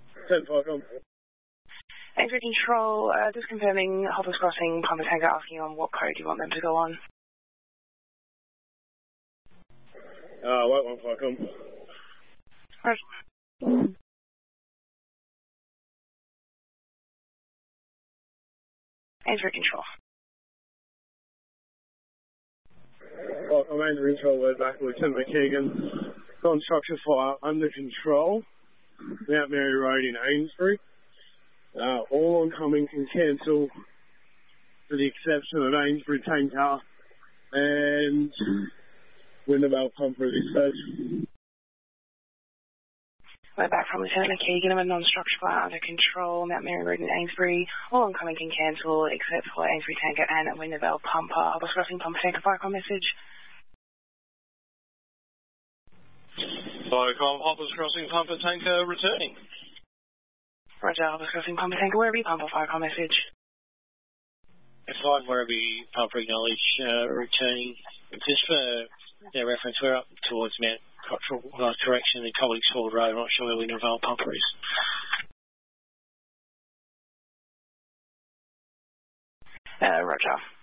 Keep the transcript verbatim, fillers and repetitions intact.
ten five, come. Angry Control, uh, just confirming Hoppers Crossing, Pump and Tanker asking on what code you want them to go on. Uh, wait one five, come. Right. Angry Control. Well, I'm Angry Control, we're back with Lieutenant McKeegan. Non-structure fire under control. Mount Mary Road in Amesbury. Uh, all oncoming can cancel for the exception of Amesbury Tanker and Wintervale Pumper at this stage. We're back from Lieutenant McKeegan with non-structure fire under control, Mount Mary Road in Amesbury. All oncoming can cancel except for Amesbury Tanker and Wintervale Pumper. Hoppers Crossing Pumper Tanker Firecom message. Firecom, Hoppers Crossing Pumper Tanker returning. Roger, Hoppers Crossing Pumper Tanker Werribee Pumper Firecom message. F five Werribee Pumper acknowledge uh, returning. Just for their reference, we're up towards Mount Cottrell uh, correction in Cobblings Ford Road. I'm not sure where Wintervale Pumper is. Uh, Roger.